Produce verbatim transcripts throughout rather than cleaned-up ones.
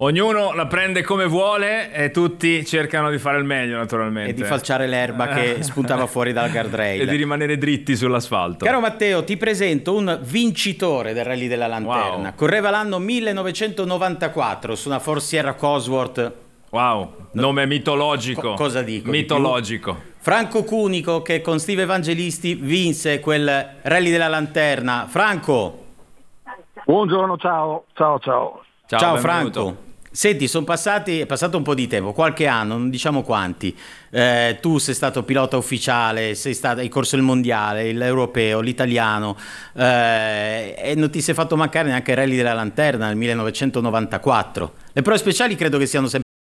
Ognuno la prende come vuole e tutti cercano di fare il meglio, naturalmente. E di falciare l'erba che spuntava fuori dal guardrail. E di rimanere dritti sull'asfalto. Caro Matteo, ti presento un vincitore del Rally della Lanterna. Wow. Correva l'anno millenovecentonovantaquattro su una Ford Sierra Cosworth. Wow, nome mitologico. Co- cosa dico? Mitologico. Franco Cunico, che con Steve Evangelisti vinse quel Rally della Lanterna. Franco. Buongiorno, ciao, ciao, ciao. Ciao, Ciao benvenuto. Franco. Senti, sono passati, è passato un po' di tempo, qualche anno, non diciamo quanti. Eh, tu sei stato pilota ufficiale, sei stato, hai corso il mondiale, l'europeo, l'italiano, eh, e non ti sei fatto mancare neanche il Rally della Lanterna nel millenovecentonovantaquattro. Le prove speciali credo che siano sempre...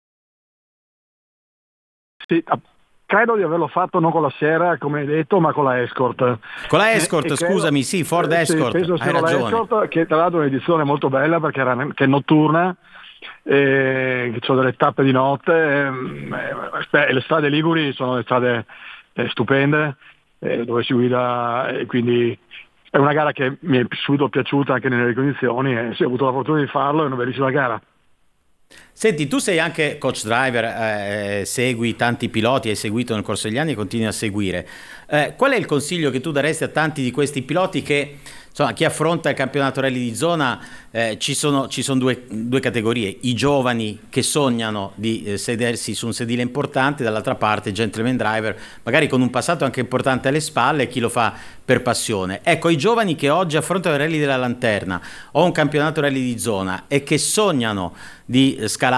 Sì, credo di averlo fatto non con la Sierra, come hai detto, ma con la Escort. Con la Escort, E- e credo- scusami, sì, Ford eh, Escort, sì, penso sia hai la ragione. Escort, che tra l'altro è un'edizione molto bella perché era, che è notturna, e c'ho delle tappe di notte, ehm, eh, e le strade liguri sono le strade eh, stupende, eh, dove si guida, e quindi è una gara che mi è subito piaciuta anche nelle condizioni, e sì, ho avuto la fortuna di farlo, è una bellissima gara. Senti, tu sei anche coach driver, eh, segui tanti piloti, hai seguito nel corso degli anni e continui a seguire. Eh, qual è il consiglio che tu daresti a tanti di questi piloti che, insomma, chi affronta il campionato rally di zona, eh, ci sono, ci sono due, due categorie: i giovani che sognano di eh, sedersi su un sedile importante, dall'altra parte gentleman driver, magari con un passato anche importante alle spalle, e chi lo fa per passione. Ecco, i giovani che oggi affrontano il Rally della Lanterna o un campionato rally di zona e che sognano di scalare